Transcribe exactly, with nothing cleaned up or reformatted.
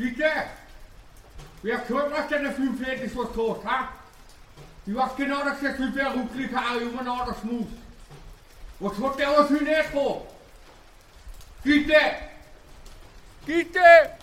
Bitte? Wer gehört, was deine fünfhändig was tut, ha? Ich weiß genau, dass der Typ der Rückblick auch immer noch das muss. Was hat der was für ein Echo? Bitte! Bitte!